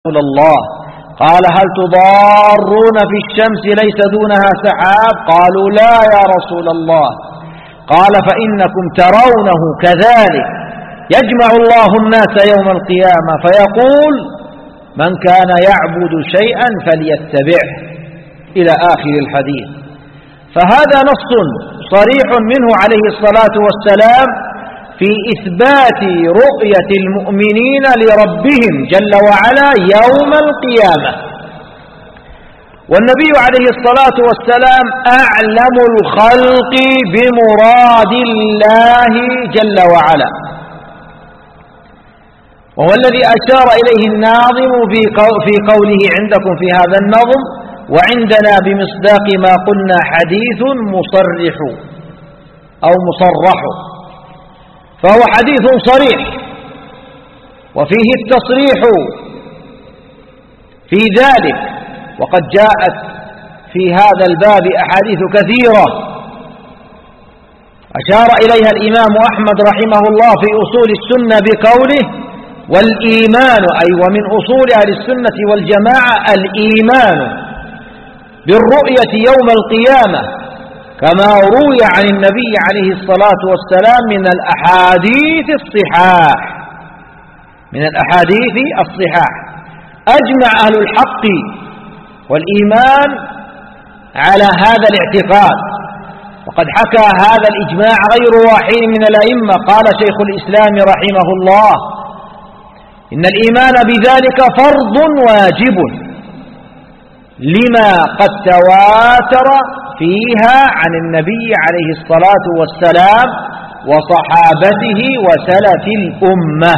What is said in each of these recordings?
رسول الله؟ قال هل تضارون في الشمس ليس دونها سحاب؟ قالوا لا يا رسول الله. قال فإنكم ترونه كذلك يجمع الله الناس يوم القيامة فيقول من كان يعبد شيئا فليتبعه إلى آخر الحديث. فهذا نص صريح منه عليه الصلاة والسلام في إثبات رؤية المؤمنين لربهم جل وعلا يوم القيامة. والنبي عليه الصلاة والسلام أعلم الخلق بمراد الله جل وعلا، وهو الذي أشار إليه الناظم في قوله عندكم في هذا النظم وعندنا بمصداق ما قلنا حديث مصرح أو مصرح، فهو حديث صريح وفيه التصريح في ذلك، وقد جاءت في هذا الباب أحاديث كثيرة أشار إليها الإمام أحمد رحمه الله في أصول السنة بقوله والإيمان، أي ومن أصول أهل السنة والجماعة الإيمان بالرؤية يوم القيامة كما روي عن النبي عليه الصلاة والسلام من الأحاديث الصحاح. أجمع أهل الحق والإيمان على هذا الاعتقاد، وقد حكى هذا الإجماع غير واحد من الأئمة. قال شيخ الإسلام رحمه الله إن الإيمان بذلك فرض واجب لما قد تواتر فيها عن النبي عليه الصلاة والسلام وصحابته وسلف الأمة.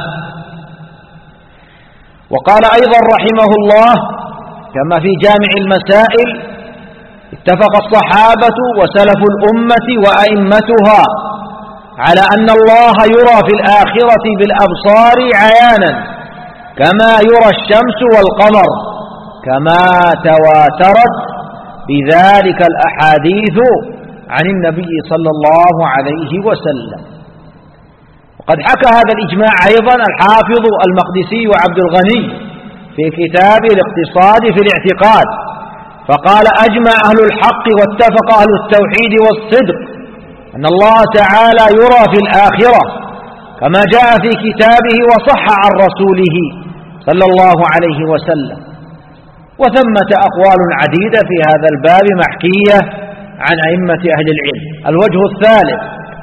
وقال أيضا رحمه الله كما في جامع المسائل اتفق الصحابة وسلف الأمة وأئمتها على أن الله يرى في الآخرة بالأبصار عيانا كما يرى الشمس والقمر، كما تواترت بذلك الأحاديث عن النبي صلى الله عليه وسلم. وقد حكى هذا الإجماع أيضا الحافظ المقدسي وعبد الغني في كتاب الاقتصاد في الاعتقاد، فقال أجمع أهل الحق واتفق أهل التوحيد والصدق أن الله تعالى يرى في الآخرة كما جاء في كتابه وصح عن رسوله صلى الله عليه وسلم. وثمة أقوال عديدة في هذا الباب محكية عن أئمة أهل العلم. الوجه الثالث: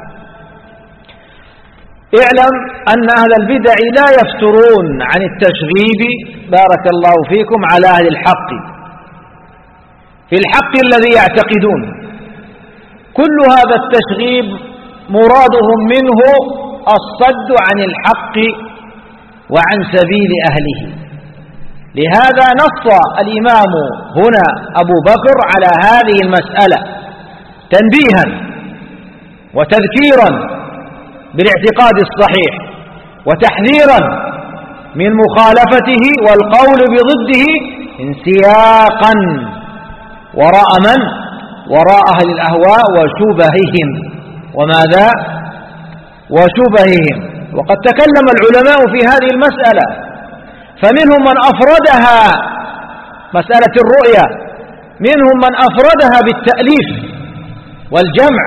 اعلم أن أهل البدع لا يفترون عن التشغيب بارك الله فيكم على أهل الحق في الحق الذي يعتقدون. كل هذا التشغيب مرادهم منه الصد عن الحق وعن سبيل أهله. لهذا نص الإمام هنا أبو بكر على هذه المسألة تنبيها وتذكيرا بالاعتقاد الصحيح وتحذيرا من مخالفته والقول بضده انسياقا وراء من؟ وراء أهل الأهواء وشبههم. وماذا؟ وشبههم. وقد تكلم العلماء في هذه المسألة، فمنهم من أفردها مسألة الرؤيا، منهم من أفردها بالتأليف والجمع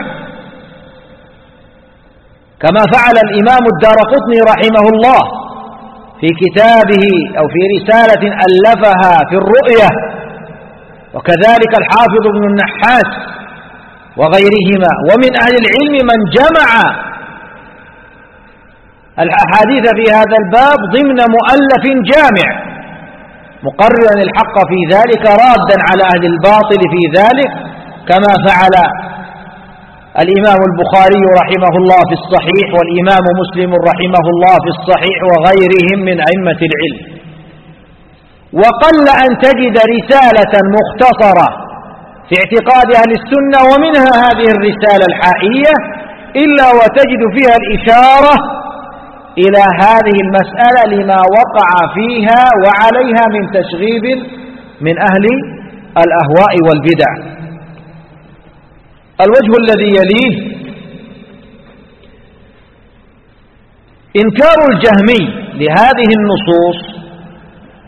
كما فعل الإمام الدارقطني رحمه الله في كتابه أو في رسالة ألفها في الرؤيا، وكذلك الحافظ ابن النحاس وغيرهما. ومن أهل العلم من جمع الأحاديث في هذا الباب ضمن مؤلف جامع مقررا الحق في ذلك رادا على أهل الباطل في ذلك، كما فعل الإمام البخاري رحمه الله في الصحيح والإمام مسلم رحمه الله في الصحيح وغيرهم من أئمة العلم. وقل أن تجد رسالة مختصرة في اعتقاد أهل السنة ومنها هذه الرسالة الحائية إلا وتجد فيها الإشارة إلى هذه المسألة لما وقع فيها وعليها من تشغيب من أهل الأهواء والبدع. الوجه الذي يليه: إنكار الجهمي لهذه النصوص